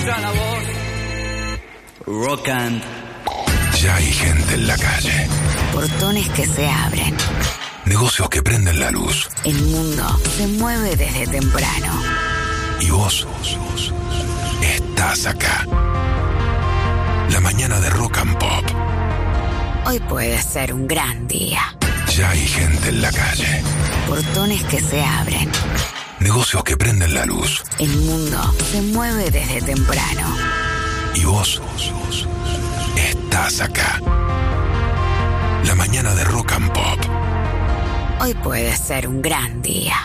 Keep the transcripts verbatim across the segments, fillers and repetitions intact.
escucha la voz. Rock and. Ya hay gente en la calle. Portones que se abren. Negocios que prenden la luz. El mundo se mueve desde temprano. Y vos estás acá. La mañana de Rock and Pop. Hoy puede ser un gran día. Ya hay gente en la calle. Portones que se abren. Negocios que prenden la luz. El mundo se mueve desde temprano. Y vos estás acá. La mañana de Rock and Pop. Hoy puede ser un gran día.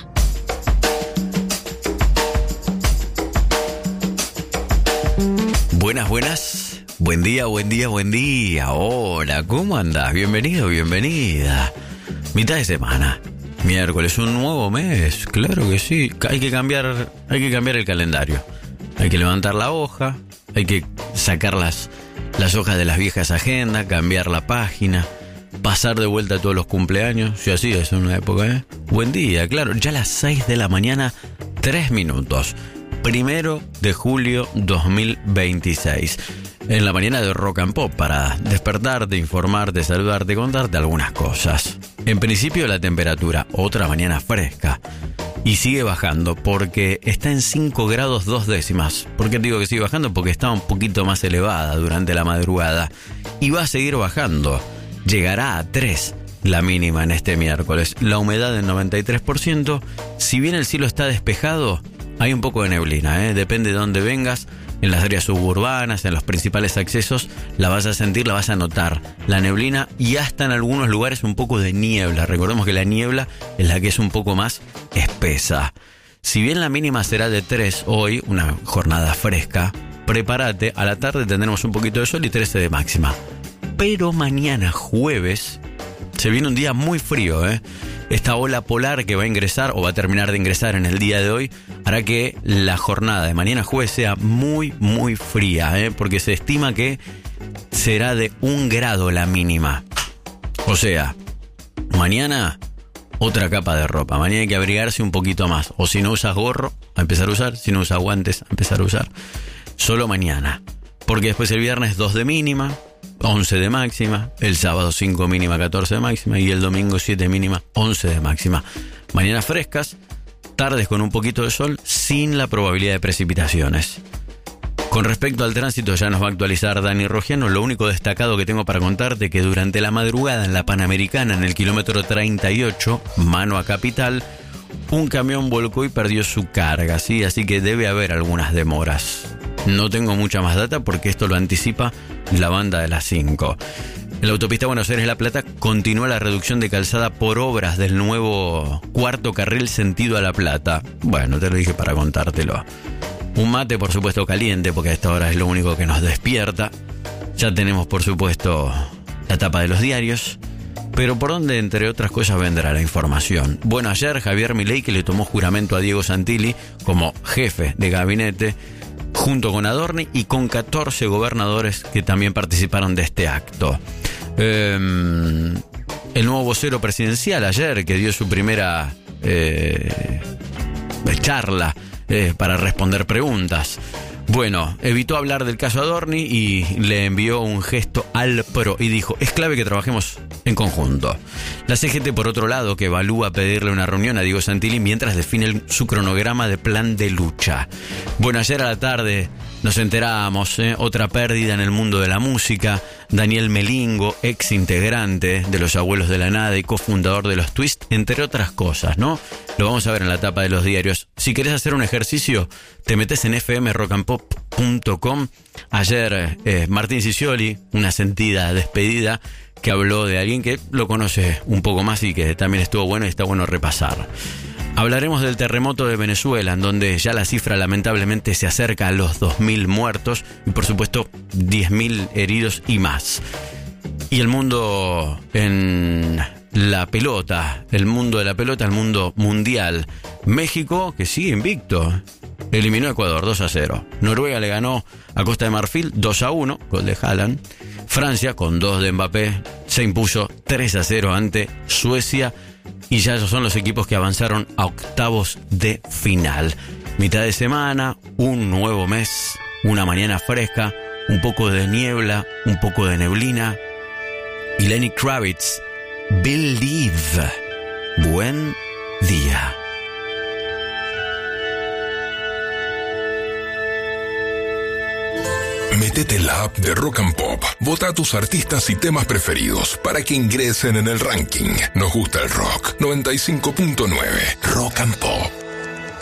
Buenas, buenas. Buen día, buen día, buen día. Hola, ¿cómo andás? Bienvenido, bienvenida. Mitad de semana. Miércoles, un nuevo mes. Claro que sí. Hay que cambiar, hay que cambiar el calendario. Hay que levantar la hoja. Hay que sacar las, las hojas de las viejas agendas, cambiar la página, pasar de vuelta todos los cumpleaños. Si así es una época, ¿eh? Buen día, claro. Ya a las seis de la mañana, tres minutos. Primero de julio dos mil veintiséis. En la mañana de Rock and Pop, para despertarte, informarte, saludarte, contarte algunas cosas. En principio la temperatura, otra mañana fresca. Y sigue bajando porque está en cinco grados dos décimas. ¿Por qué digo que sigue bajando? Porque está un poquito más elevada durante la madrugada. Y va a seguir bajando. Llegará a tres la mínima en este miércoles. La humedad del noventa y tres por ciento. Si bien el cielo está despejado, hay un poco de neblina, ¿eh? Depende de dónde vengas. En las áreas suburbanas, en los principales accesos, la vas a sentir, la vas a notar. La neblina y hasta en algunos lugares un poco de niebla. Recordemos que la niebla es la que es un poco más espesa. Si bien la mínima será de tres hoy, una jornada fresca, prepárate, a la tarde tendremos un poquito de sol y trece de máxima. Pero mañana jueves se viene un día muy frío, ¿eh? Esta ola polar que va a ingresar o va a terminar de ingresar en el día de hoy hará que la jornada de mañana jueves sea muy, muy fría, ¿eh? Porque se estima que será de un grado la mínima. O sea, mañana otra capa de ropa. Mañana hay que abrigarse un poquito más. O si no usas gorro, a empezar a usar. Si no usas guantes, a empezar a usar. Solo mañana. Porque después el viernes dos de mínima, once de máxima, el sábado cinco mínima, catorce de máxima y el domingo siete mínima, once de máxima. Mañanas frescas, tardes con un poquito de sol, sin la probabilidad de precipitaciones. Con respecto al tránsito ya nos va a actualizar Dani Rogiano. Lo único destacado que tengo para contarte que durante la madrugada en la Panamericana, en el kilómetro treinta y ocho, mano a Capital, un camión volcó y perdió su carga, ¿sí? Así que debe haber algunas demoras. No tengo mucha más data porque esto lo anticipa la banda de las cinco. En la autopista Buenos Aires-La Plata continúa la reducción de calzada por obras del nuevo cuarto carril sentido a La Plata. Bueno, te lo dije para contártelo. Un mate, por supuesto, caliente, porque a esta hora es lo único que nos despierta. Ya tenemos, por supuesto, la tapa de los diarios. Pero por dónde, entre otras cosas, vendrá la información. Bueno, ayer Javier Milei, que le tomó juramento a Diego Santilli como jefe de gabinete, junto con Adorni y con catorce gobernadores que también participaron de este acto. Eh, el nuevo vocero presidencial ayer, que dio su primera eh, charla eh, para responder preguntas. Bueno, evitó hablar del caso Adorni y le envió un gesto al P R O y dijo: es clave que trabajemos en conjunto. La C G T, por otro lado, que evalúa pedirle una reunión a Diego Santilli mientras define el, su cronograma de plan de lucha. Bueno, ayer a la tarde nos enteramos, ¿eh? Otra pérdida en el mundo de la música. Daniel Melingo, ex integrante de Los Abuelos de la Nada y cofundador de Los Twist, entre otras cosas, ¿no? Lo vamos a ver en la tapa de los diarios. Si querés hacer un ejercicio, te metes en f m rock and pop punto com. Ayer eh, Martín Sicioli, una sentida despedida, que habló de alguien que lo conoce un poco más y que también estuvo bueno y está bueno repasar. Hablaremos del terremoto de Venezuela, en donde ya la cifra lamentablemente se acerca a los dos mil muertos y por supuesto diez mil heridos y más. Y el mundo en la pelota, el mundo de la pelota, el mundo mundial. México, que sigue invicto, eliminó a Ecuador dos a cero. Noruega le ganó a Costa de Marfil dos a uno, gol de Haaland. Francia, con dos de Mbappé, se impuso tres a cero ante Suecia. Y ya esos son los equipos que avanzaron a octavos de final. Mitad de semana, un nuevo mes una mañana fresca, un poco de niebla, un poco de neblina. Y Lenny Kravitz, Believe. Buen día. Métete en la app de Rock and Pop. Vota a tus artistas y temas preferidos para que ingresen en el ranking. Nos gusta el rock. noventa y cinco punto nueve Rock and Pop.